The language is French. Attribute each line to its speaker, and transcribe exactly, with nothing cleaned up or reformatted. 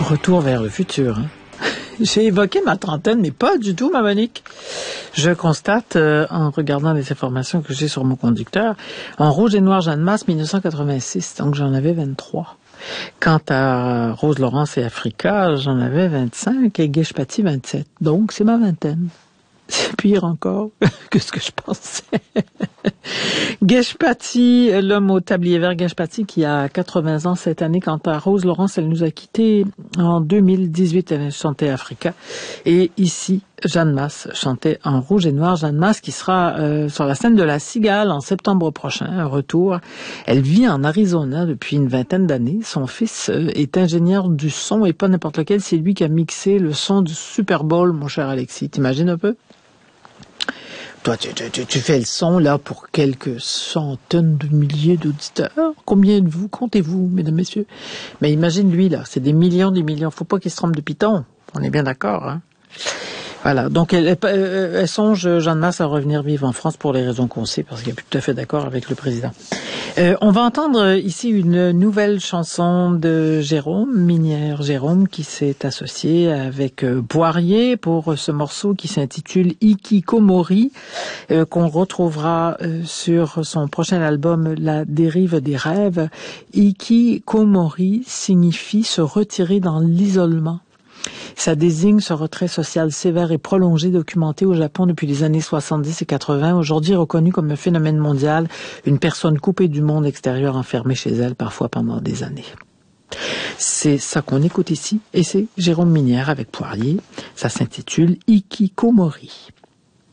Speaker 1: Retour vers le futur. Hein. J'ai évoqué ma trentaine, mais pas du tout, ma Monique. Je constate, euh, en regardant les informations que j'ai sur mon conducteur, en rouge et noir, Jeanne Mast, dix-neuf cent quatre-vingt-six, donc j'en avais vingt-trois. Quant à Rose Laurence et Africa, j'en avais vingt-cinq et Guèche Paty, vingt-sept. Donc, c'est ma vingtaine. C'est pire encore que ce que je pensais. Guèche Paty, l'homme au tablier vert, Guèche Paty, qui a quatre-vingts ans cette année. Quant à Rose Laurence, elle nous a quittés en deux mille dix-huit. Elle chantait Africa. Et ici, Jeanne Mast chantait en rouge et noir. Jeanne Mast qui sera euh, sur la scène de la Cigale en septembre prochain, un retour. Elle vit en Arizona depuis une vingtaine d'années. Son fils euh, est ingénieur du son et pas n'importe lequel. C'est lui qui a mixé le son du Super Bowl, mon cher Alexis. T'imagines un peu? Toi, tu, tu, tu fais le son, là, pour quelques centaines de milliers d'auditeurs. Combien de vous comptez-vous, mesdames, messieurs? Mais imagine lui, là, c'est des millions, des millions. Faut pas qu'il se trompe de piton. On est bien d'accord, hein? Voilà. Donc, elle, elle, elle songe, Jeanne Mast, à revenir vivre en France pour les raisons qu'on sait, parce qu'elle est plus tout à fait d'accord avec le président. Euh, on va entendre ici une nouvelle chanson de Jérôme Minière. Jérôme qui s'est associé avec euh, Poirier pour ce morceau qui s'intitule Ikikomori, euh, qu'on retrouvera euh, sur son prochain album La dérive des rêves. Ikikomori signifie se retirer dans l'isolement. Ça désigne ce retrait social sévère et prolongé documenté au Japon depuis les années soixante-dix et quatre-vingts, aujourd'hui reconnu comme un phénomène mondial, une personne coupée du monde extérieur enfermée chez elle, parfois pendant des années. C'est ça qu'on écoute ici, et c'est Jérôme Minière avec Poirier. Ça s'intitule Ikikomori.